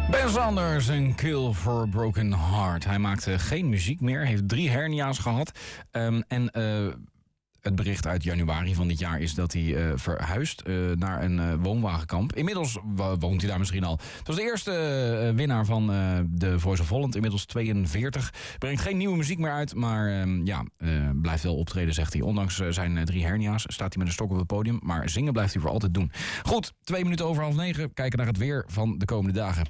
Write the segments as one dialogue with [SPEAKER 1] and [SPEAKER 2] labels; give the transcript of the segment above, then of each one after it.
[SPEAKER 1] Ben Sanders en Kill for a Broken Heart. Hij maakte geen muziek meer, heeft 3 hernia's gehad. Het bericht uit januari van dit jaar is dat hij verhuist naar een woonwagenkamp. Inmiddels woont hij daar misschien al. Het was de eerste winnaar van de Voice of Holland, inmiddels 42. Brengt geen nieuwe muziek meer uit, maar blijft wel optreden, zegt hij. Ondanks zijn 3 hernia's staat hij met een stok op het podium, maar zingen blijft hij voor altijd doen. Goed, 2 minuten over 8:30. Kijken naar het weer van de komende dagen.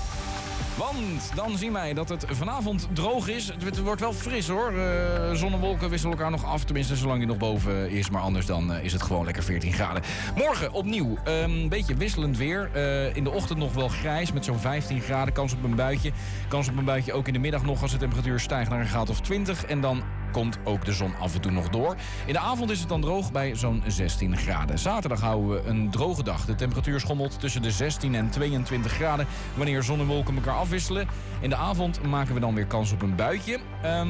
[SPEAKER 1] Want dan zien wij dat het vanavond droog is. Het wordt wel fris hoor. Zon en wolken wisselen elkaar nog af. Tenminste, zolang die nog boven is. Maar anders dan is het gewoon lekker 14 graden. Morgen opnieuw een beetje wisselend weer. In de ochtend nog wel grijs met zo'n 15 graden. Kans op een buitje. Kans op een buitje ook in de middag nog als de temperatuur stijgt naar een graad of 20. En dan komt ook de zon af en toe nog door. In de avond is het dan droog bij zo'n 16 graden. Zaterdag houden we een droge dag. De temperatuur schommelt tussen de 16 en 22 graden... wanneer zon en wolken elkaar afwisselen. In de avond maken we dan weer kans op een buitje.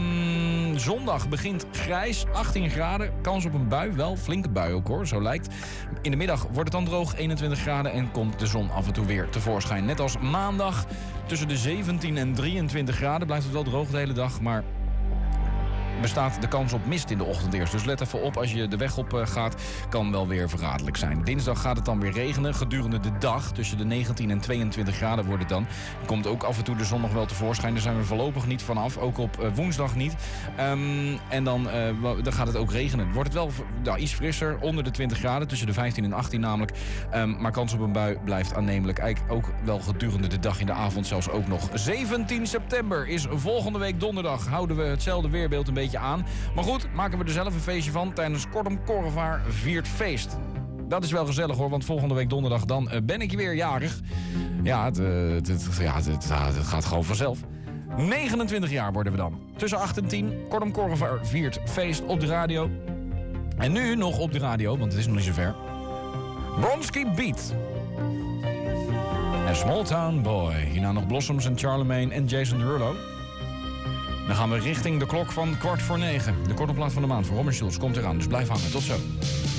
[SPEAKER 1] Zondag begint grijs, 18 graden. Kans op een bui, wel flinke bui ook hoor, zo lijkt. In de middag wordt het dan droog, 21 graden... en komt de zon af en toe weer tevoorschijn. Net als maandag tussen de 17 en 23 graden. Blijft het wel droog de hele dag, maar bestaat de kans op mist in de ochtend eerst. Dus let even op als je de weg op gaat. Kan wel weer verraderlijk zijn. Dinsdag gaat het dan weer regenen. Gedurende de dag tussen de 19 en 22 graden wordt het dan. Er komt ook af en toe de zon nog wel tevoorschijn. Daar zijn we voorlopig niet vanaf. Ook op woensdag niet. En dan gaat het ook regenen. Wordt het wel iets frisser. Onder de 20 graden. Tussen de 15 en 18 namelijk. Maar kans op een bui blijft aannemelijk. Eigenlijk ook wel gedurende de dag in de avond zelfs ook nog. 17 september is volgende week donderdag. Houden we hetzelfde weerbeeld een beetje aan. Maar goed, maken we er zelf een feestje van. Tijdens Kortom Korrevaar viert feest. Dat is wel gezellig hoor, want volgende week donderdag dan ben ik weer jarig. Ja, het gaat gewoon vanzelf. 29 jaar worden we dan. Tussen 8 en 10, Kortom Korrevaar viert feest op de radio. En nu nog op de radio, want het is nog niet zover. Bronski Beat. En Small Town Boy. Hierna nog Blossoms en Charlemagne en Jason Derulo. Dan gaan we richting de klok van 8:45. De korte plaat van de maand voor Robin Schulz komt eraan, dus blijf hangen. Tot zo.